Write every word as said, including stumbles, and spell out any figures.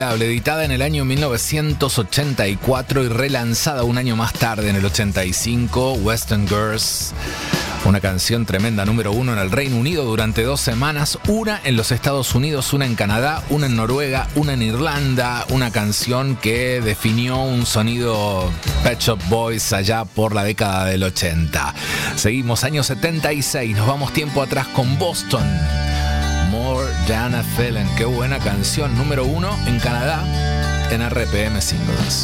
Editada en el año mil novecientos ochenta y cuatro y relanzada un año más tarde, en el ochenta y cinco, Western Girls. Una canción tremenda, número uno en el Reino Unido durante dos semanas, una en los Estados Unidos, una en Canadá, una en Noruega, una en Irlanda. Una canción que definió un sonido Pet Shop Boys allá por la década del ochenta. Seguimos, año setenta y seis, nos vamos tiempo atrás con Boston. More Than a Feeling, qué buena canción, número uno en Canadá en R P M Singles.